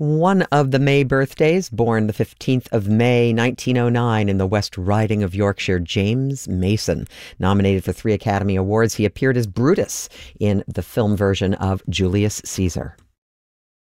One of the May birthdays, born the 15th of May, 1909 in the West Riding of Yorkshire, James Mason. Nominated for 3 Academy Awards, he appeared as Brutus in the film version of Julius Caesar.